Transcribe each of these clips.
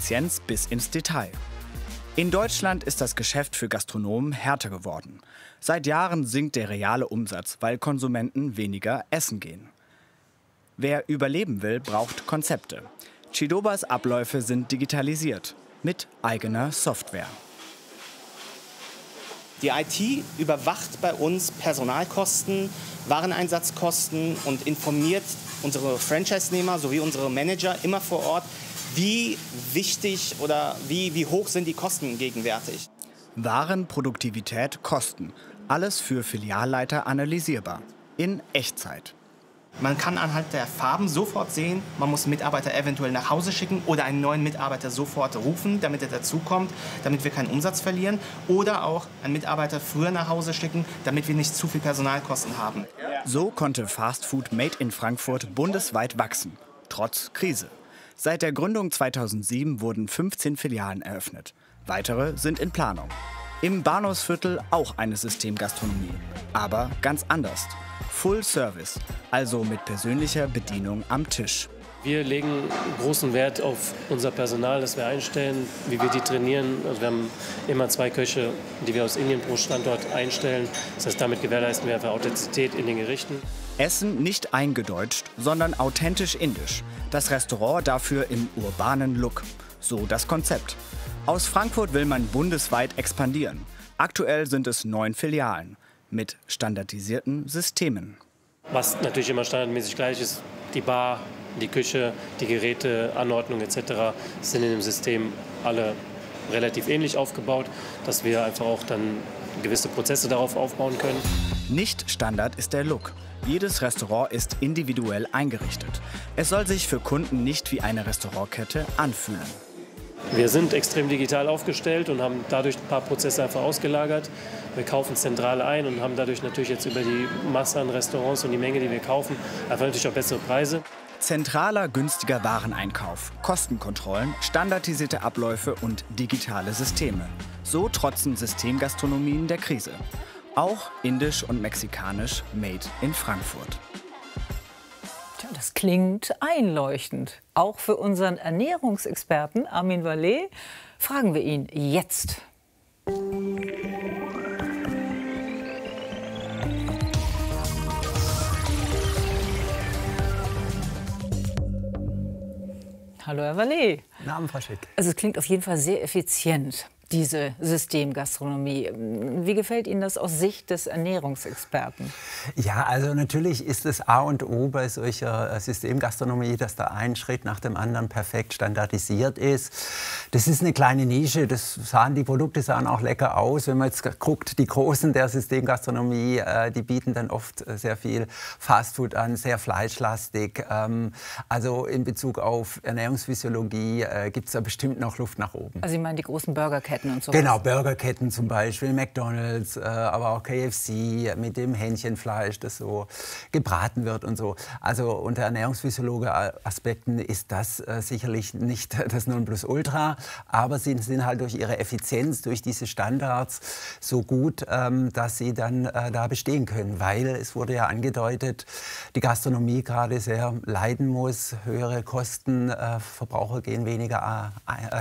Effizienz bis ins Detail. In Deutschland ist das Geschäft für Gastronomen härter geworden. Seit Jahren sinkt der reale Umsatz, weil Konsumenten weniger essen gehen. Wer überleben will, braucht Konzepte. Chidobas Abläufe sind digitalisiert, mit eigener Software. Die IT überwacht bei uns Personalkosten, Wareneinsatzkosten und informiert unsere Franchise-Nehmer sowie unsere Manager immer vor Ort, wie wichtig oder wie hoch sind die Kosten gegenwärtig. Waren, Produktivität, Kosten. Alles für Filialleiter analysierbar. In Echtzeit. Man kann anhand der Farben sofort sehen, man muss Mitarbeiter eventuell nach Hause schicken oder einen neuen Mitarbeiter sofort rufen, damit er dazukommt, damit wir keinen Umsatz verlieren. Oder auch einen Mitarbeiter früher nach Hause schicken, damit wir nicht zu viel Personalkosten haben. So konnte Fast Food Made in Frankfurt bundesweit wachsen, trotz Krise. Seit der Gründung 2007 wurden 15 Filialen eröffnet. Weitere sind in Planung. Im Bahnhofsviertel auch eine Systemgastronomie, aber ganz anders. Full Service, also mit persönlicher Bedienung am Tisch. Wir legen großen Wert auf unser Personal, das wir einstellen, wie wir die trainieren. Also wir haben immer 2 Köche, die wir aus Indien pro Standort einstellen. Das heißt, damit gewährleisten wir einfach Authentizität in den Gerichten. Essen nicht eingedeutscht, sondern authentisch indisch. Das Restaurant dafür im urbanen Look. So das Konzept. Aus Frankfurt will man bundesweit expandieren. Aktuell sind es 9 Filialen mit standardisierten Systemen. Was natürlich immer standardmäßig gleich ist, die Bar, die Küche, die Geräte, Anordnung etc. sind in dem System alle relativ ähnlich aufgebaut, dass wir einfach auch dann gewisse Prozesse darauf aufbauen können. Nicht Standard ist der Look. Jedes Restaurant ist individuell eingerichtet. Es soll sich für Kunden nicht wie eine Restaurantkette anfühlen. Wir sind extrem digital aufgestellt und haben dadurch ein paar Prozesse einfach ausgelagert. Wir kaufen zentral ein und haben dadurch natürlich jetzt über die Masse an Restaurants und die Menge, die wir kaufen, einfach natürlich auch bessere Preise. Zentraler, günstiger Wareneinkauf, Kostenkontrollen, standardisierte Abläufe und digitale Systeme. So trotzen Systemgastronomien der Krise. Auch indisch und mexikanisch made in Frankfurt. Tja, das klingt einleuchtend. Auch für unseren Ernährungsexperten Armin Vallet fragen wir ihn jetzt. Hallo, Herr Vallet. Guten Abend, Frau Schick. Also es klingt auf jeden Fall sehr effizient, diese Systemgastronomie. Wie gefällt Ihnen das aus Sicht des Ernährungsexperten? Ja, also natürlich ist es A und O bei solcher Systemgastronomie, dass da ein Schritt nach dem anderen perfekt standardisiert ist. Das ist eine kleine Nische. Die Produkte sahen auch lecker aus. Wenn man jetzt guckt, die Großen der Systemgastronomie, die bieten dann oft sehr viel Fastfood an, sehr fleischlastig. Also in Bezug auf Ernährungsphysiologie gibt es da bestimmt noch Luft nach oben. Also Sie meinen die großen Burgerketten und so? Genau, Burgerketten zum Beispiel, McDonald's, aber auch KFC mit dem Hähnchenfleisch, das so gebraten wird und so. Also unter Ernährungsphysiologe-Aspekten ist das sicherlich nicht das Nonplusultra, aber sie sind halt durch ihre Effizienz, durch diese Standards so gut, dass sie dann da bestehen können. Weil, es wurde ja angedeutet, die Gastronomie gerade sehr leiden muss, höhere Kosten, Verbraucher gehen weniger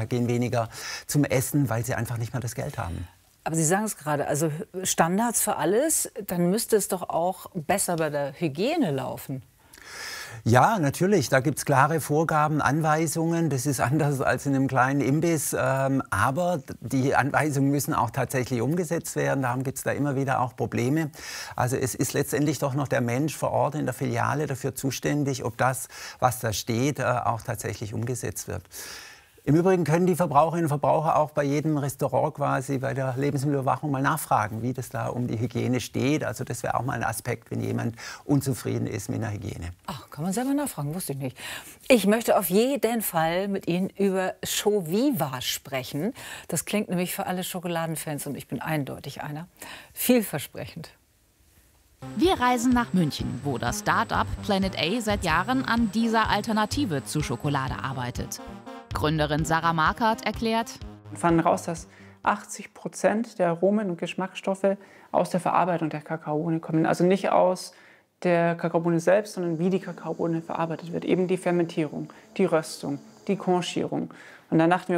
zum Essen, weil sie einfach nicht mehr das Geld haben. Aber Sie sagen es gerade, also Standards für alles, dann müsste es doch auch besser bei der Hygiene laufen. Ja, natürlich. Da gibt es klare Vorgaben, Anweisungen. Das ist anders als in einem kleinen Imbiss. Aber die Anweisungen müssen auch tatsächlich umgesetzt werden. Darum gibt es da immer wieder auch Probleme. Also es ist letztendlich doch noch der Mensch vor Ort in der Filiale dafür zuständig, ob das, was da steht, auch tatsächlich umgesetzt wird. Im Übrigen können die Verbraucherinnen und Verbraucher auch bei jedem Restaurant quasi bei der Lebensmittelüberwachung mal nachfragen, wie das da um die Hygiene steht. Also das wäre auch mal ein Aspekt, wenn jemand unzufrieden ist mit der Hygiene. Ach, kann man selber nachfragen, wusste ich nicht. Ich möchte auf jeden Fall mit Ihnen über Shoviva sprechen. Das klingt nämlich für alle Schokoladenfans, und ich bin eindeutig einer, vielversprechend. Wir reisen nach München, wo das Start-up Planet A seit Jahren an dieser Alternative zu Schokolade arbeitet. Gründerin Sarah Markert erklärt: Wir fanden raus, dass 80% der Aromen und Geschmacksstoffe aus der Verarbeitung der Kakaobohne kommen. Also nicht aus der Kakaobohne selbst, sondern wie die Kakaobohne verarbeitet wird. Eben die Fermentierung, die Röstung, die Konchierung. Und dann dachten wir,